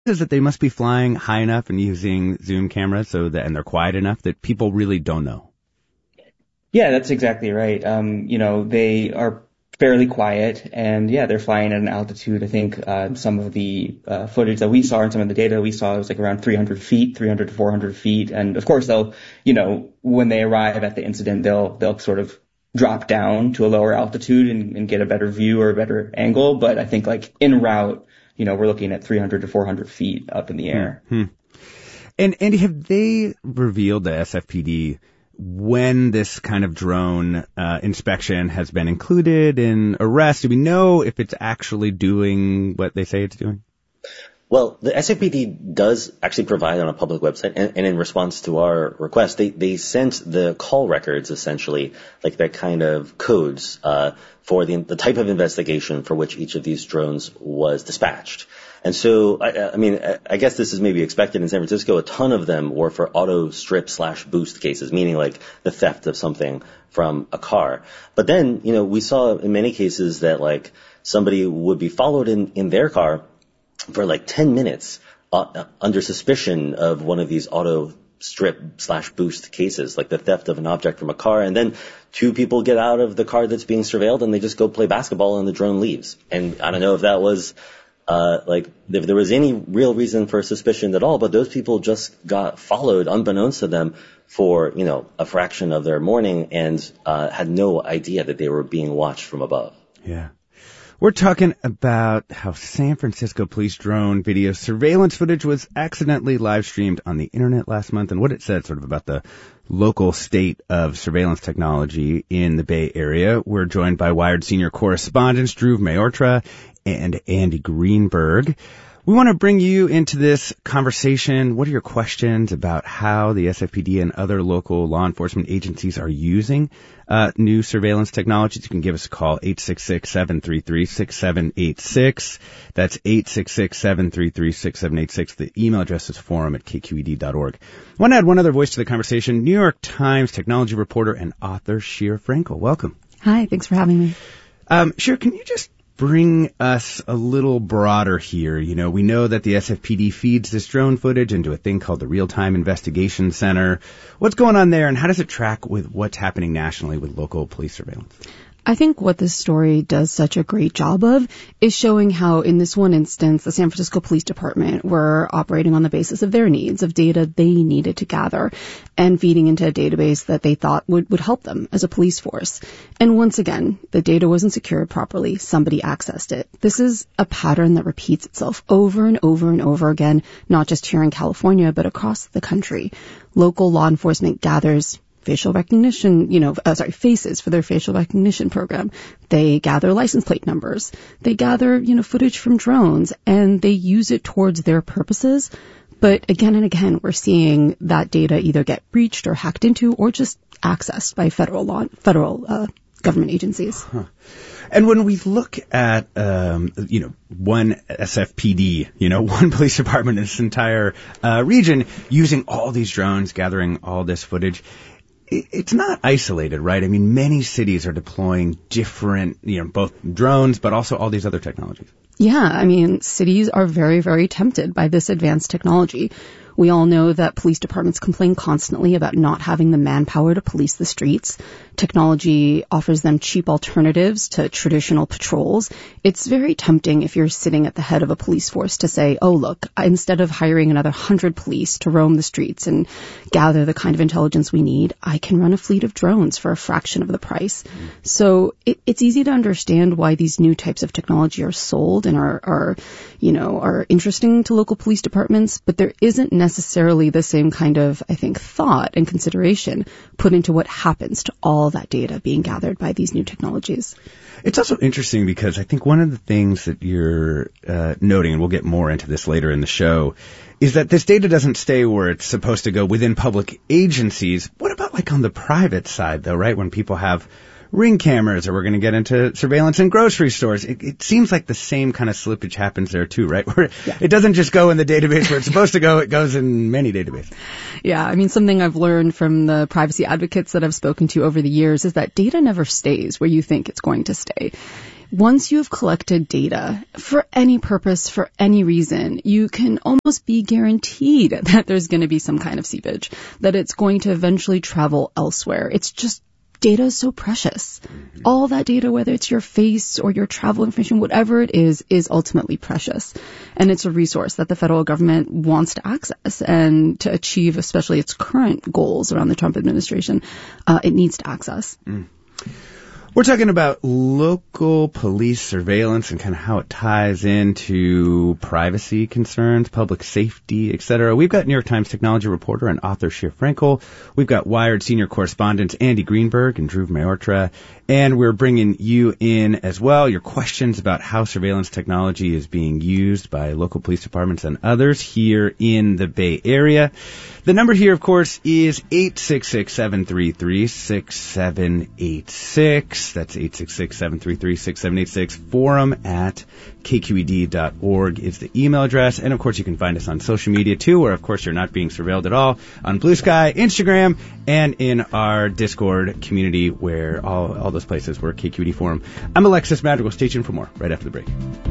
is that they must be flying high enough and using zoom cameras and they're quiet enough that people really don't know. Yeah, that's exactly right. They are fairly quiet, and yeah, they're flying at an altitude. I think some of the footage that we saw and some of the data that we saw was like around 300 feet, 300 to 400 feet. And of course, they'll, when they arrive at the incident, they'll sort of drop down to a lower altitude and get a better view or a better angle. But I think like en route, we're looking at 300 to 400 feet up in the air. Mm-hmm. And Andy, have they revealed, the SFPD, when this kind of drone inspection has been included in arrests? Do we know if it's actually doing what they say it's doing? Well, the SFPD does actually provide on a public website, and in response to our request, they sent the call records, essentially, like that kind of codes for the type of investigation for which each of these drones was dispatched. And so, I guess this is maybe expected in San Francisco. A ton of them were for auto strip/boost cases, meaning like the theft of something from a car. But then, we saw in many cases that like somebody would be followed in their car for like 10 minutes under suspicion of one of these auto strip/boost cases, like the theft of an object from a car. And then two people get out of the car that's being surveilled and they just go play basketball and the drone leaves. And I don't know if that was if there was any real reason for suspicion at all, but those people just got followed unbeknownst to them for, a fraction of their morning and had no idea that they were being watched from above. Yeah. We're talking about how San Francisco police drone video surveillance footage was accidentally live streamed on the internet last month and what it said sort of about the local state of surveillance technology in the Bay Area. We're joined by Wired senior correspondents Dhruv Malhotra and Andy Greenberg. We want to bring you into this conversation. What are your questions about how the SFPD and other local law enforcement agencies are using new surveillance technologies? You can give us a call, 866-733-6786. That's 866-733-6786. The email address is forum@kqed.org. I want to add one other voice to the conversation. New York Times technology reporter and author Shir Frankel. Welcome. Hi, thanks for having me. Shir, can you just bring us a little broader here? We know that the SFPD feeds this drone footage into a thing called the Real-Time Investigation Center. What's going on there, and how does it track with what's happening nationally with local police surveillance? I think what this story does such a great job of is showing how, in this one instance, the San Francisco Police Department were operating on the basis of their needs, of data they needed to gather, and feeding into a database that they thought would help them as a police force. And once again, the data wasn't secured properly. Somebody accessed it. This is a pattern that repeats itself over and over and over again, not just here in California, but across the country. Local law enforcement gathers facial recognition, faces for their facial recognition program. They gather license plate numbers. They gather, footage from drones, and they use it towards their purposes. But again and again, we're seeing that data either get breached or hacked into or just accessed by federal government agencies. Huh. And when we look at, one SFPD, one police department in this entire region using all these drones, gathering all this footage, it's not isolated, right? I mean, many cities are deploying different, both drones, but also all these other technologies. Yeah, cities are very, very tempted by this advanced technology. We all know that police departments complain constantly about not having the manpower to police the streets. Technology offers them cheap alternatives to traditional patrols. It's very tempting if you're sitting at the head of a police force to say, oh, look, instead of hiring another 100 police to roam the streets and gather the kind of intelligence we need, I can run a fleet of drones for a fraction of the price. So it's easy to understand why these new types of technology are sold and are interesting to local police departments, but there isn't necessarily the same kind of, I think, thought and consideration put into what happens to all that data being gathered by these new technologies. It's also interesting because I think one of the things that you're noting, and we'll get more into this later in the show, is that this data doesn't stay where it's supposed to go within public agencies. What about like on the private side, though, right? When people have Ring cameras, or we're going to get into surveillance in grocery stores. It seems like the same kind of slippage happens there too, right? Where it doesn't just go in the database where it's supposed to go, it goes in many databases. Yeah, something I've learned from the privacy advocates that I've spoken to over the years is that data never stays where you think it's going to stay. Once you've collected data for any purpose, for any reason, you can almost be guaranteed that there's going to be some kind of seepage, that it's going to eventually travel elsewhere. It's just data is so precious. All that data, whether it's your face or your travel information, whatever it is ultimately precious. And it's a resource that the federal government wants to access, and to achieve especially its current goals around the Trump administration, it needs to access. We're talking about local police surveillance and kind of how it ties into privacy concerns, public safety, etc. We've got New York Times technology reporter and author Shir Frankel. We've got Wired senior correspondents Andy Greenberg and Dhruv Malhotra. And we're bringing you in as well, your questions about how surveillance technology is being used by local police departments and others here in the Bay Area. The number here, of course, is 866-733-6786. That's 866-733-6786. forum@kqed.org is the email address. And, of course, you can find us on social media, too, where, of course, you're not being surveilled at all, on Blue Sky, Instagram, and in our Discord community, where all those places where KQED Forum. I'm Alexis Madrigal. Stay tuned for more right after the break.